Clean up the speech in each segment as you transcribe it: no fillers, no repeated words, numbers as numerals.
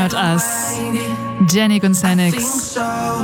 Us. Janik und Xenix.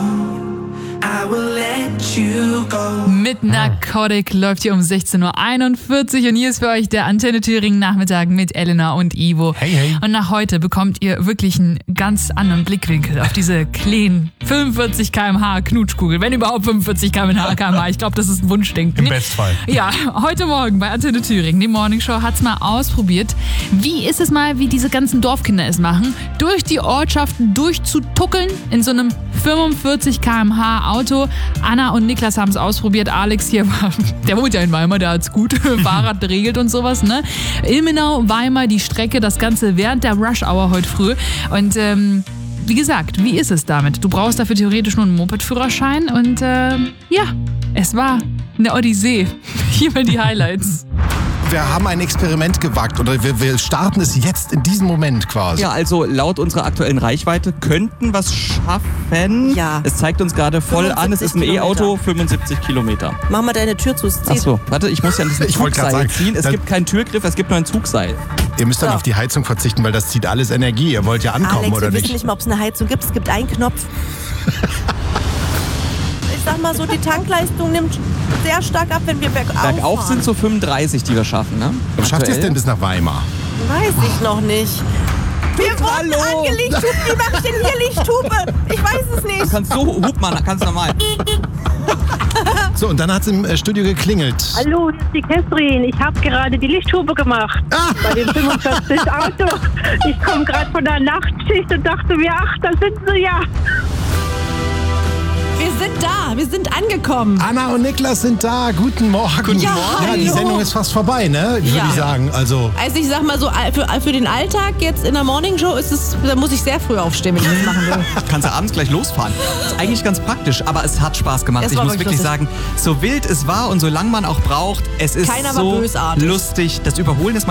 Mit Narcotic läuft hier um 16.41 Uhr und hier ist für euch der Antenne Thüringen Nachmittag mit Elena und Ivo. Hey, hey. Und nach heute bekommt ihr wirklich einen ganz anderen Blickwinkel auf diese kleinen 45 km/h Knutschkugel. Wenn überhaupt 45 km/h. Ich glaube, das ist ein Wunschdenken. Im Bestfall. Ja, heute Morgen bei Antenne Thüringen, die Morning Show, hat's mal ausprobiert. Wie ist es mal, wie diese ganzen Dorfkinder es machen, durch die Ortschaften durchzutuckeln in so einem 45 km/h Auto. Anna und Niklas haben es ausprobiert. Alex hier, der wohnt ja in Weimar, der hat's gut. Fahrrad regelt und sowas, ne? Ilmenau, Weimar, die Strecke, das Ganze während der Rush Hour heute früh. Und wie gesagt, wie ist es damit? Du brauchst dafür theoretisch nur einen Moped-Führerschein und ja, es war eine Odyssee. Hier mal die Highlights. Wir haben ein Experiment gewagt oder wir starten es jetzt in diesem Moment quasi. Ja, also laut unserer aktuellen Reichweite könnten wir es schaffen. Ja. Es zeigt uns gerade voll an, es ist ein E-Auto, 75 Kilometer. Mach mal deine Tür zu. Achso, warte, ich muss ja an diesen Ich wollte gerade Zugseil sagen, ziehen. Es gibt keinen Türgriff, es gibt nur ein Zugseil. Ihr müsst dann auf die Heizung verzichten, weil das zieht alles Energie. Ihr wollt ja ankommen, Alex, oder wir wissen nicht? nicht mal, ob es eine Heizung gibt. Es gibt einen Knopf. Ich sag mal so, die Tankleistung nimmt sehr stark ab, wenn wir bergauf Bergauf fahren. sind so 35, die wir schaffen, ne? Aber schafft ihr es Aktuell. denn bis nach Weimar? Weiß ich noch nicht. Wir wurden Hallo. angelichtet. Wie mach ich denn hier Lichthupe? Ich weiß es Du nicht. kannst so, hup mal, ganz normal. So, und dann hat es im Studio geklingelt. Hallo, hier ist die Kästrin. Ich habe gerade die Lichthupe gemacht. Bei dem 45 Auto. Ich komme gerade von der Nachtschicht und dachte mir, ach, da sind sie ja. Wir sind da. Wir sind angekommen. Anna und Niklas sind da. Guten Morgen. Morgen. Ja, die Hallo. Sendung ist fast vorbei, ne? Würde Ja. ich sagen. Also, Also ich sag mal so, für den Alltag jetzt in der Morningshow ist es, da muss ich sehr früh aufstehen, wenn ich das machen will. Kannst du abends gleich losfahren. Ist eigentlich ganz praktisch, aber es hat Spaß gemacht. Es Ich war muss wirklich wirklich sagen, so wild es war und so lang man auch braucht, es ist Keiner war so bösartig. lustig. Das Überholen ist